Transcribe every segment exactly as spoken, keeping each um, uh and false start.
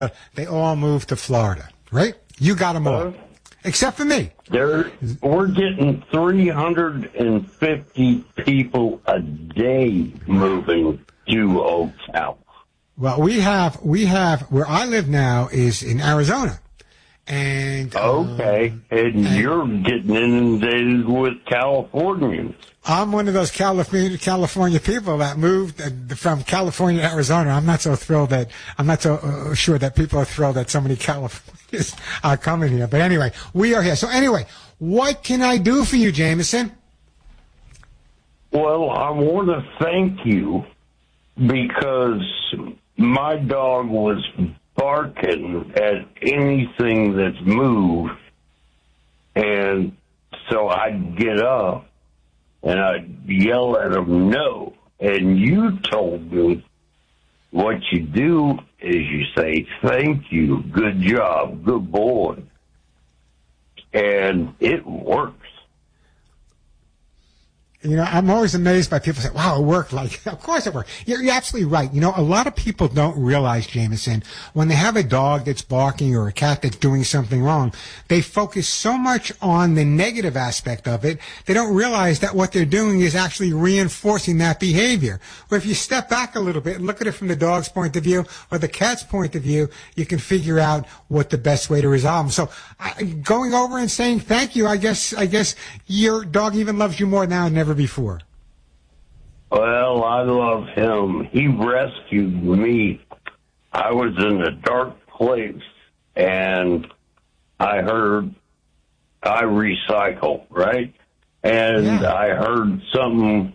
they all moved to Florida, right? You got them all, except for me. There, we're getting three hundred fifty people a day moving to Ocala. Well, we have, we have, where I live now is in Arizona. And Okay, um, and, and you're getting inundated with Californians. I'm one of those California California people that moved from California to Arizona. I'm not so thrilled that I'm not so uh, sure that people are thrilled that so many Californians are coming here. But anyway, we are here. So anyway, what can I do for you, Jameson? Well, I want to thank you because my dog was barking at anything that's moved, and so I'd get up and I'd yell at him, no. And you told me what you do is you say, thank you, good job, good boy. And it works. You know, I'm always amazed by people say, wow, it worked. Like, of course it worked. You're, you're absolutely right. You know, a lot of people don't realize, Jameson, when they have a dog that's barking or a cat that's doing something wrong, they focus so much on the negative aspect of it, they don't realize that what they're doing is actually reinforcing that behavior. Where if you step back a little bit and look at it from the dog's point of view or the cat's point of view, you can figure out what the best way to resolve them. So, I, going over and saying thank you, I guess, I guess your dog even loves you more now than ever before. Well, I love him. He rescued me. I was in a dark place, and I heard I recycle, right? And Yeah. I heard something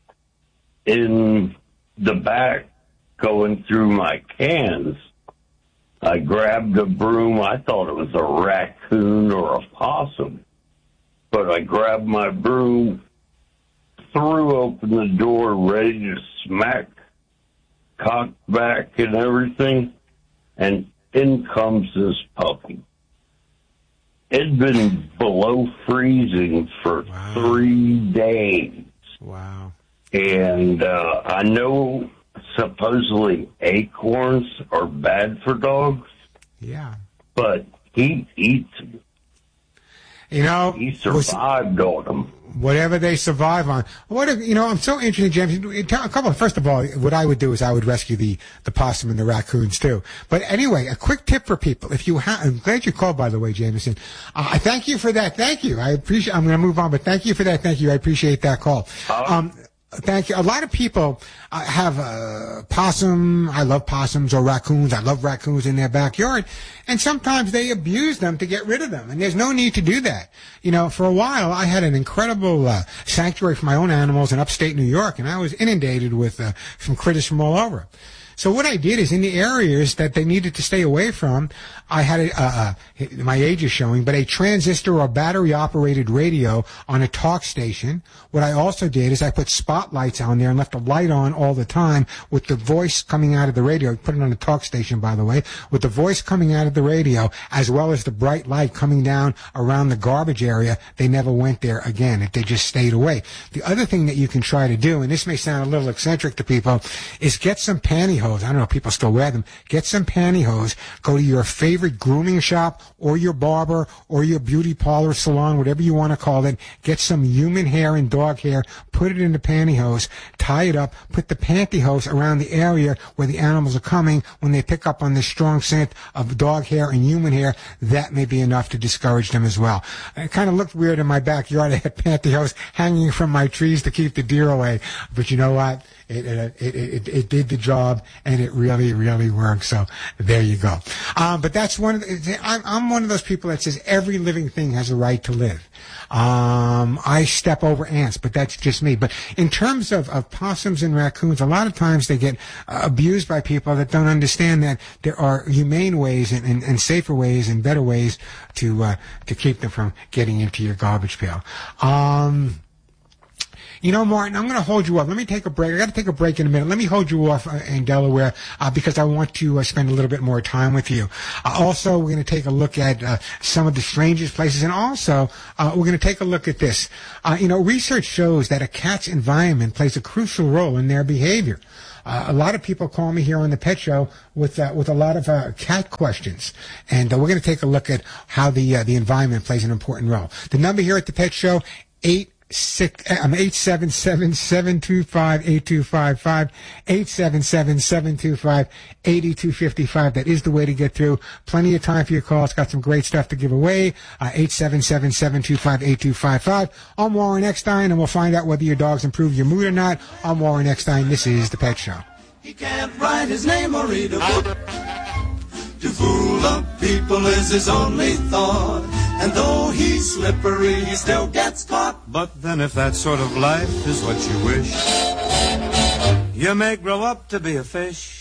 in the back going through my cans. I grabbed a broom. I thought it was a raccoon or a possum, but I grabbed my broom, threw open the door, ready to smack, cocked back and everything, and in comes this puppy. It'd been below freezing for Wow. three days. Wow. And uh, I know supposedly acorns are bad for dogs, Yeah. but he eats them. You know, He survived on them. whatever they survive on. What if, you know, I'm so interested, James. A couple. First of all, what I would do is I would rescue the the possum and the raccoons too. But anyway, a quick tip for people: if you have, I'm glad you called, by the way, Jameson. Uh, I thank you for that. Thank you. I appreciate. I'm going to move on, but thank you for that. Thank you. I appreciate that call. Um, Thank you. A lot of people uh, have uh, possum. I love possums or raccoons. I love raccoons in their backyard. And sometimes they abuse them to get rid of them. And there's no need to do that. You know, for a while, I had an incredible uh, sanctuary for my own animals in upstate New York, and I was inundated with uh, some critters from all over. So what I did is in the areas that they needed to stay away from, I had a, uh, uh, my age is showing, but a transistor or battery operated radio on a talk station. What I also did is I put spotlights on there and left a light on all the time with the voice coming out of the radio. Put it on a talk station, by the way, with the voice coming out of the radio as well as the bright light coming down around the garbage area. They never went there again. They just stayed away. The other thing that you can try to do, and this may sound a little eccentric to people, is get some pantyhose. I don't know if people still wear them. Get some pantyhose. Go to your favorite grooming shop or your barber or your beauty parlor salon, whatever you want to call it. Get some human hair and dog hair. Put it in the pantyhose. Tie it up. Put the pantyhose around the area where the animals are coming. When they pick up on the strong scent of dog hair and human hair, that may be enough to discourage them as well. It kind of looked weird in my backyard. I had pantyhose hanging from my trees to keep the deer away. But you know what? It, it, it, it, it did the job, and it really, really worked. So there you go. Um, but that's one of the, I'm, I'm one of those people that says every living thing has a right to live. Um, I step over ants, but that's just me. But in terms of, of possums and raccoons, a lot of times they get uh, abused by people that don't understand that there are humane ways and, and, and safer ways and better ways to uh, to keep them from getting into your garbage pail. Um, You know, Martin, I'm going to hold you off. Let me take a break. I got to take a break in a minute. Let me hold you off uh, in Delaware uh, because I want to uh, spend a little bit more time with you. Uh, also, we're going to take a look at uh, some of the strangest places, and also uh, we're going to take a look at this. Uh, you know, research shows that a cat's environment plays a crucial role in their behavior. Uh, a lot of people call me here on the Pet Show with uh, with a lot of uh, cat questions, and uh, we're going to take a look at how the uh, the environment plays an important role. The number here at the Pet Show, eight six um eight seven seven seven two five eight two five five eight seven seven seven two five eight two five five. That is the way to get through. Plenty of time for your calls. Got some great stuff to give away. Uh, eight seven seven seven two five eight two five five. I'm Warren Eckstein, and we'll find out whether your dogs improve your mood or not. I'm Warren Eckstein. This is the Pet Show. He can't write his name or read a book. To fool the people is his only thought. And though he's slippery, he still gets caught. But then if that sort of life is what you wish, you may grow up to be a fish.